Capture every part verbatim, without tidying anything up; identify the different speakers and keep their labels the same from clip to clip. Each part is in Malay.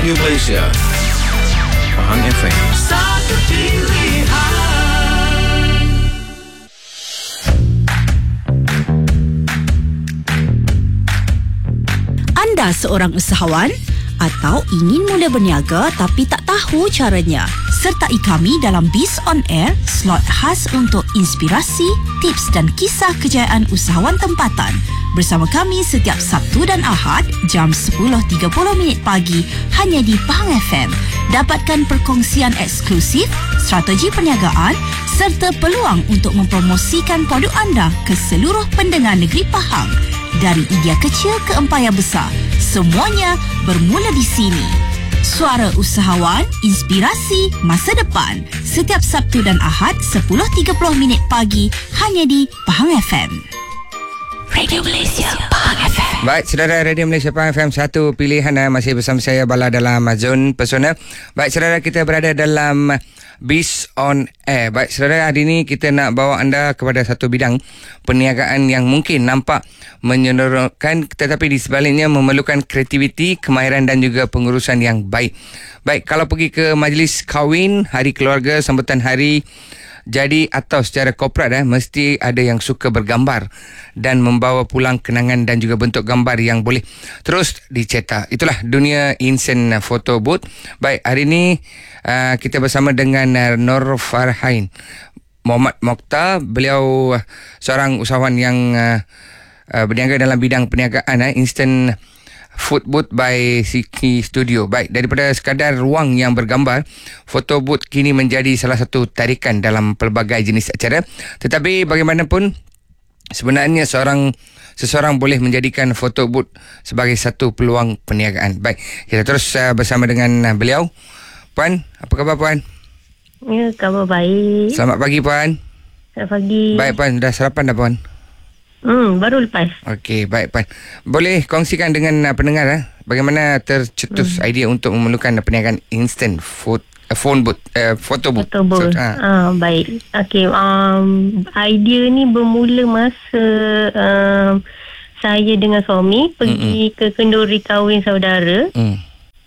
Speaker 1: Radio Malaysia Pahang F M. Satu pilihan.
Speaker 2: Anda seorang usahawan atau ingin mula berniaga tapi tak tahu caranya? Sertai kami dalam Biz On Air, slot khas untuk inspirasi, tips dan kisah kejayaan usahawan tempatan. Bersama kami setiap Sabtu dan Ahad jam sepuluh tiga puluh minit pagi hanya di Pahang F M. Dapatkan perkongsian eksklusif, strategi perniagaan serta peluang untuk mempromosikan produk anda ke seluruh pendengar negeri Pahang. Dari idea kecil ke empayar besar, semuanya bermula di sini. Suara Usahawan, inspirasi masa depan. Setiap Sabtu dan Ahad sepuluh tiga puluh minit pagi hanya di Pahang F M. Radio Malaysia Pahang F M.
Speaker 3: Baik, saudara, Radio Malaysia Pahang F M, satu pilihan. Masih bersama saya Bala dalam Zone Persona. Baik, saudara, kita berada dalam Biz On Air. Baik, saudara, hari ini kita nak bawa anda kepada satu bidang perniagaan yang mungkin nampak menyeronokkan, tetapi di sebaliknya memerlukan kreativiti, kemahiran dan juga pengurusan yang baik. Baik, kalau pergi ke majlis kahwin, hari keluarga, sambutan hari jadi atau secara korporat, eh, mesti ada yang suka bergambar dan membawa pulang kenangan dan juga bentuk gambar yang boleh terus dicetak. Itulah dunia instant photo booth. Baik, hari ini uh, kita bersama dengan uh, Nur Farhain Muhammad Mokhtar. Beliau uh, seorang usahawan yang uh, uh, berniaga dalam bidang perniagaan, uh, instant food booth by Siki Studio. Baik, daripada sekadar ruang yang bergambar, photo booth kini menjadi salah satu tarikan dalam pelbagai jenis acara. Tetapi bagaimanapun, sebenarnya seorang seseorang boleh menjadikan photo booth sebagai satu peluang perniagaan. Baik, kita terus uh, bersama dengan uh, beliau. Puan, apa khabar Puan?
Speaker 4: Ya, khabar baik.
Speaker 3: Selamat pagi Puan.
Speaker 4: Selamat pagi.
Speaker 3: Baik Puan, dah sarapan dah Puan?
Speaker 4: Hmm, baru lepas.
Speaker 3: Okey, baik Puan. Boleh kongsikan dengan uh, pendengar uh, bagaimana tercetus hmm. idea untuk memerlukan uh, perniagaan instant food uh, phone booth, uh, photo booth.
Speaker 4: Photo booth. So, uh. ah, baik. Okey, um, idea ni bermula masa um, saya dengan suami pergi Mm-mm. ke kenduri kahwin saudara mm.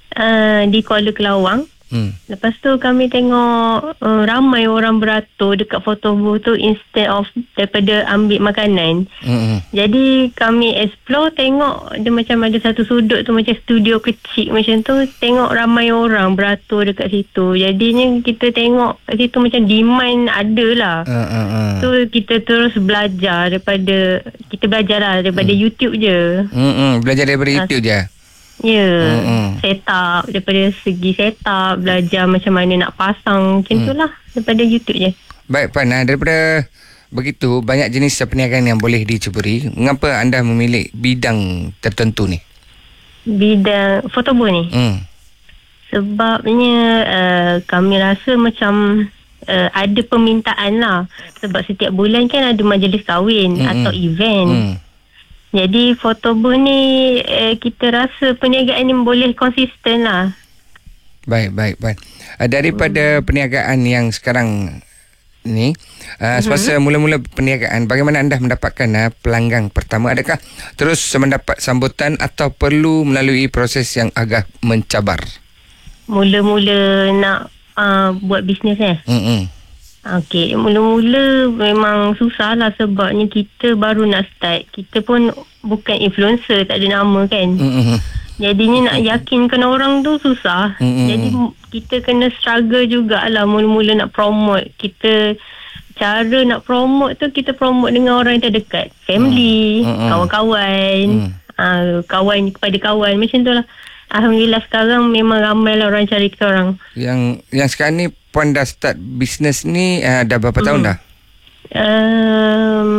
Speaker 4: uh, di Kuala Kelawang. Hmm. Lepas tu kami tengok uh, ramai orang beratur dekat photo booth tu instead of daripada ambil makanan. Hmm. Jadi kami explore, tengok dia macam ada satu sudut tu macam studio kecil macam tu, tengok ramai orang beratur dekat situ. Jadinya kita tengok kat situ macam demand ada lah. Uh, uh, uh. So kita terus belajar daripada kita belajar lah daripada hmm. YouTube je. Hmm, hmm.
Speaker 3: Belajar daripada YouTube je.
Speaker 4: Ya, yeah, mm-hmm. set up, daripada segi set up, belajar macam mana nak pasang, macam mm. tu lah, daripada YouTube je.
Speaker 3: Baik Puan, daripada begitu banyak jenis perniagaan yang boleh dicuburi, mengapa anda memilih bidang tertentu ni?
Speaker 4: Bidang photo-booth ni? Mm. Sebabnya uh, kami rasa macam uh, ada permintaan lah. Sebab setiap bulan kan ada majlis kahwin mm-hmm. atau event. Mm. Jadi photo booth ni eh, kita rasa perniagaan ni boleh konsisten lah. Baik, baik, baik.
Speaker 3: Uh, daripada hmm. perniagaan yang sekarang ni, uh, semasa hmm. mula-mula perniagaan, bagaimana anda mendapatkan uh, pelanggan pertama? Adakah terus mendapat sambutan atau perlu melalui proses yang agak mencabar?
Speaker 4: Mula-mula nak uh, buat bisnes eh? Hmm. Okey, mula-mula memang susah lah sebabnya kita baru nak start. Kita pun bukan influencer, tak ada nama kan. Mm-hmm. Jadinya nak yakinkan orang tu susah. Mm-hmm. Jadi kita kena struggle jugalah mula-mula nak promote. Kita, cara nak promote tu kita promote dengan orang yang terdekat. Family, mm-hmm. kawan-kawan, mm. uh, kawan kepada kawan, macam tu lah. Alhamdulillah sekarang memang ramai lah orang cari kita orang.
Speaker 3: Yang yang sekarang ni Puan dah start bisnes ni uh, dah berapa hmm. tahun dah?
Speaker 4: Um,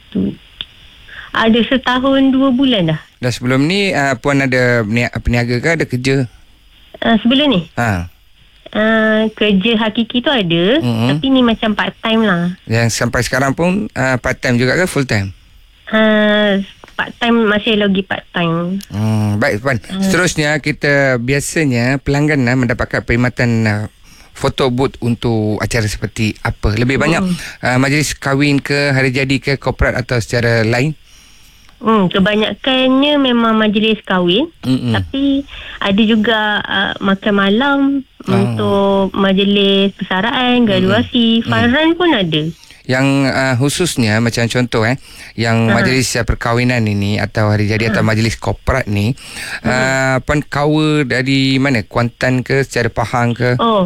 Speaker 4: ada setahun dua bulan dah.
Speaker 3: Dah sebelum ni uh, Puan ada peniaga ke, ada kerja?
Speaker 4: Uh, sebelum ni?
Speaker 3: Ha.
Speaker 4: Uh, kerja hakiki tu ada, mm-hmm. tapi ni macam part time lah.
Speaker 3: Yang sampai sekarang pun uh, part time juga ke full time?
Speaker 4: Uh, part time, masih lagi part time.
Speaker 3: Hmm, baik Puan. Uh. Seterusnya kita biasanya pelanggan uh, mendapatkan perkhidmatan uh, photo booth untuk acara seperti apa? Lebih banyak hmm. uh, majlis kahwin ke, hari jadi ke, korporat atau secara lain?
Speaker 4: Hmm, kebanyakannya memang majlis kahwin.
Speaker 3: Mm-mm.
Speaker 4: Tapi ada juga uh, makan malam
Speaker 3: Oh.
Speaker 4: untuk majlis persaraan, graduasi, fun run pun ada.
Speaker 3: Yang uh, khususnya macam contoh eh yang
Speaker 4: Ha.
Speaker 3: majlis uh, perkahwinan ini atau hari jadi atau majlis korporat ni uh, pun cover dari mana? Kuantan ke, secara Pahang ke?
Speaker 4: Oh,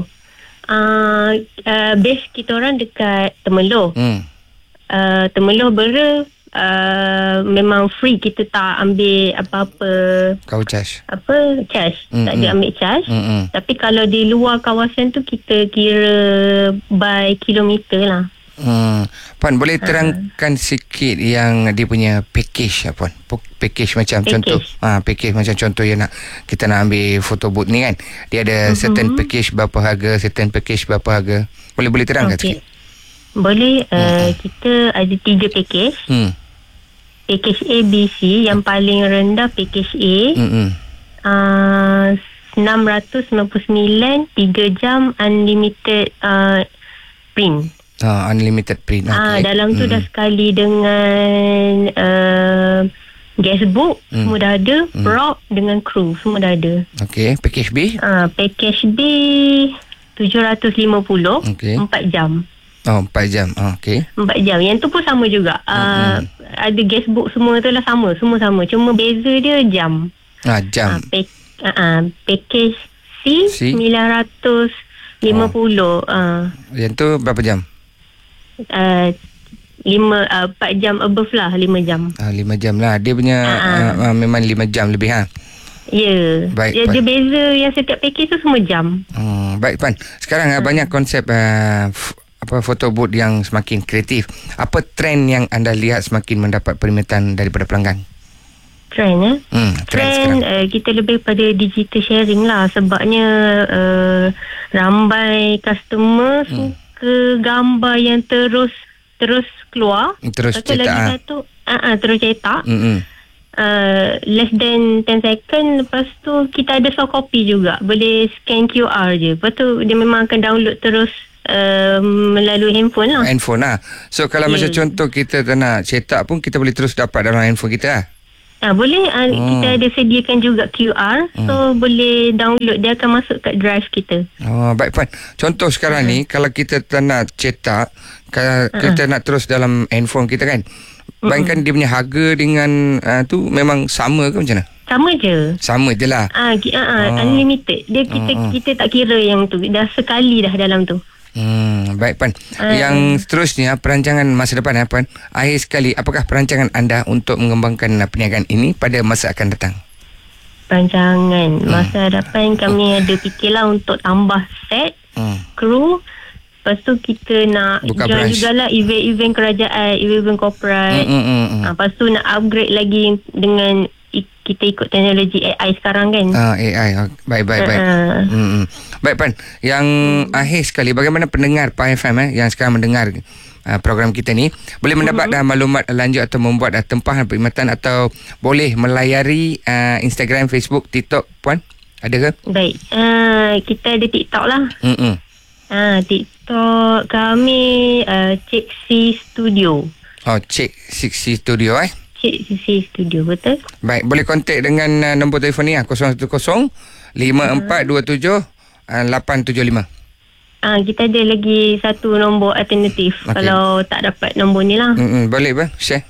Speaker 4: uh, uh, base kita orang dekat Temeloh.
Speaker 3: Hmm.
Speaker 4: Uh, Temeloh Bera uh, memang free, kita tak ambil apa-apa
Speaker 3: Kau charge.
Speaker 4: apa charge,
Speaker 3: Mm-mm.
Speaker 4: tak ada ambil charge.
Speaker 3: Mm-mm.
Speaker 4: Tapi kalau di luar kawasan tu kita kira by kilometer lah.
Speaker 3: Hmm. Puan boleh terangkan sikit yang dia punya package apa? Package macam
Speaker 4: Package.
Speaker 3: contoh. Ah, package macam contoh yang nak kita nak ambil photo booth ni kan. Dia ada
Speaker 4: Mhm.
Speaker 3: certain package berapa harga, certain package berapa harga. Boleh boleh terangkan
Speaker 4: Okey.
Speaker 3: sikit.
Speaker 4: Boleh. Uh, kita ada tiga package.
Speaker 3: Hmm.
Speaker 4: Package A, B, C. Yang paling rendah package A.
Speaker 3: Hmm.
Speaker 4: Uh, enam ratus sembilan puluh sembilan, tiga jam unlimited uh, print.
Speaker 3: Ah, unlimited print.
Speaker 4: Ah,
Speaker 3: Okay.
Speaker 4: dalam tu
Speaker 3: Mm-mm.
Speaker 4: dah sekali dengan uh, guestbook,
Speaker 3: Mm.
Speaker 4: semua dah ada.
Speaker 3: Mm.
Speaker 4: Prop dengan kru, semua dah ada.
Speaker 3: Okey, package B.
Speaker 4: Ah, package B tujuh ratus lima puluh,
Speaker 3: Okey.
Speaker 4: empat jam.
Speaker 3: Oh, empat jam. Ah, okey.
Speaker 4: empat jam. Yang tu pun sama juga. Uh, ada guestbook semua tu lah sama. Semua sama. Cuma beza dia jam.
Speaker 3: Ah,
Speaker 4: Ah,
Speaker 3: jam.
Speaker 4: pack, uh, uh, package C,
Speaker 3: C?
Speaker 4: sembilan ratus lima puluh. Uh,
Speaker 3: Yang tu berapa jam?
Speaker 4: uh, lima, uh, empat jam above lah. lima jam.
Speaker 3: Ah, lima jam lah. Dia punya
Speaker 4: Ah,
Speaker 3: ah, ah, memang lima jam lebih ha.
Speaker 4: Ya. Yeah.
Speaker 3: Baik,
Speaker 4: Dia,
Speaker 3: baik.
Speaker 4: dia beza yang setiap package tu semua jam.
Speaker 3: Hmm, baik Pan. Sekarang hmm. banyak konsep uh, f- apa photo booth yang semakin kreatif. Apa trend yang anda lihat semakin mendapat permintaan daripada pelanggan?
Speaker 4: Trend eh.
Speaker 3: Hmm, trend,
Speaker 4: Trend
Speaker 3: sekarang.
Speaker 4: uh, kita lebih pada digital sharing lah. Sebabnya uh, ramai customer hmm. suka gambar yang terus terus keluar.
Speaker 3: Terus
Speaker 4: Lepas tu
Speaker 3: cetak,
Speaker 4: lagi
Speaker 3: ah.
Speaker 4: satu uh, uh, terus cetak.
Speaker 3: Hmm.
Speaker 4: Uh, less than ten second. Lepas tu kita ada soft copy juga. Boleh scan Q R je. Lepas tu dia memang akan download terus uh, melalui handphone lah.
Speaker 3: Handphone lah. So kalau
Speaker 4: Ya.
Speaker 3: macam contoh kita tak nak cetak pun kita boleh terus dapat dalam handphone kita lah.
Speaker 4: Ah, boleh. Ah,
Speaker 3: Hmm.
Speaker 4: Kita ada sediakan juga Q R. So boleh download. Dia akan masuk kat drive kita.
Speaker 3: Oh, baik Pan. Contoh sekarang ni kalau kita tak nak cetak, kalau kita nak terus dalam handphone kita kan. Bayangkan dia punya harga dengan uh, tu memang sama ke macam mana?
Speaker 4: Sama je.
Speaker 3: Sama je lah.
Speaker 4: Ah, ki- ah, ah,
Speaker 3: Oh.
Speaker 4: unlimited. Dia kita
Speaker 3: Oh, oh.
Speaker 4: kita tak kira yang tu. Dah sekali dah dalam tu.
Speaker 3: Hmm, baik Pan.
Speaker 4: Ah.
Speaker 3: Yang seterusnya perancangan masa depan eh, Pan. Akhir sekali, apakah perancangan anda untuk mengembangkan uh, perniagaan ini pada masa akan datang?
Speaker 4: Rancangan
Speaker 3: Hmm.
Speaker 4: masa hadapan kami ada fikirlah untuk tambah set,
Speaker 3: Hmm.
Speaker 4: kru. Lepas tu kita nak
Speaker 3: Buka
Speaker 4: join
Speaker 3: branch.
Speaker 4: jugalah event-event kerajaan, event-event corporate.
Speaker 3: Hmm, hmm, hmm, hmm.
Speaker 4: Ah, lepas tu nak upgrade lagi dengan i- kita ikut teknologi A I sekarang kan.
Speaker 3: Ah, A I. Oh, baik, baik, baik.
Speaker 4: Ah.
Speaker 3: Hmm, hmm. Baik Pan. Yang akhir sekali, bagaimana pendengar Pan F M eh, yang sekarang mendengar uh, program kita ni boleh mendapat uh, maklumat lanjut atau membuat uh, tempahan perkhidmatan atau boleh melayari uh, Instagram, Facebook, TikTok Puan? Ada ke?
Speaker 4: Baik. Uh, kita ada TikTok lah.
Speaker 3: Hmm, hmm.
Speaker 4: Ah, TikTok kami uh, Cik C Studio.
Speaker 3: Oh, Cik Sixty Studio eh.
Speaker 4: Cik C Studio, betul?
Speaker 3: Baik, boleh kontak dengan uh, nombor telefon ni ah kosong satu kosong lima empat dua tujuh lapan tujuh lima.
Speaker 4: Ah, kita ada lagi satu nombor alternatif
Speaker 3: Okey.
Speaker 4: kalau tak dapat nombor ni lah.
Speaker 3: Hmm, boleh ba? Share.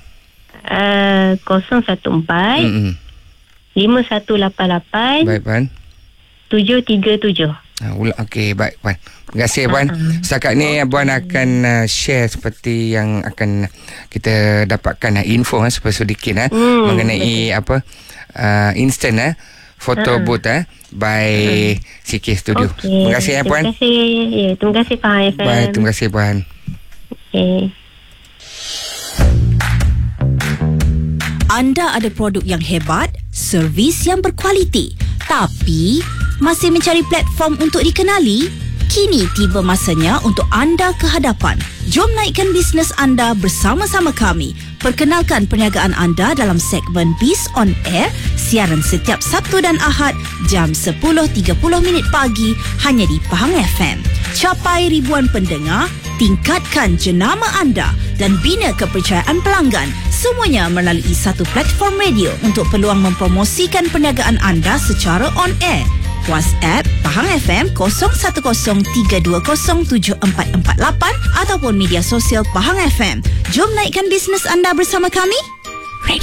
Speaker 4: Uh, kosong satu empat
Speaker 3: Hmm,
Speaker 4: lima satu lapan lapan
Speaker 3: baik Puan.
Speaker 4: tujuh tiga tujuh.
Speaker 3: Ha, ulang. Okey, baik Puan. Terima kasih Puan.
Speaker 4: Uh-huh.
Speaker 3: Setakat ni okay. Puan akan uh, share seperti yang akan kita dapatkan uh, info uh, sedikit uh,
Speaker 4: Hmm,
Speaker 3: mengenai apa uh, instant uh, photo
Speaker 4: Uh-huh.
Speaker 3: booth uh, by uh-huh. C K Studio.
Speaker 4: Okay.
Speaker 3: Terima kasih ya Puan.
Speaker 4: Terima kasih. Ya, terima kasih Pak F M.
Speaker 3: Baik, terima kasih Puan.
Speaker 4: Okay.
Speaker 2: Anda ada produk yang hebat, servis yang berkualiti, tapi masih mencari platform untuk dikenali? Kini tiba masanya untuk anda ke hadapan. Jom naikkan bisnes anda bersama-sama kami. Perkenalkan perniagaan anda dalam segmen Biz on Air, siaran setiap Sabtu dan Ahad jam sepuluh tiga puluh minit pagi hanya di Pahang F M. Capai ribuan pendengar, tingkatkan jenama anda dan bina kepercayaan pelanggan Semuanya melalui satu platform radio untuk peluang mempromosikan perniagaan anda secara on-air. WhatsApp Pahang F M kosong satu kosong tiga dua kosong tujuh empat empat lapan ataupun media sosial Pahang F M. Jom naikkan bisnes anda bersama kami.